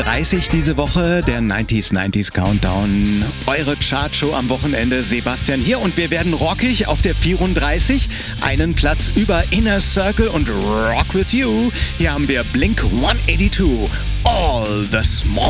30 diese Woche, der 90s Countdown. Eure Chartshow am Wochenende. Sebastian hier und wir werden rockig auf der 34. Einen Platz über Inner Circle und Rock With You. Hier haben wir Blink 182. All the Small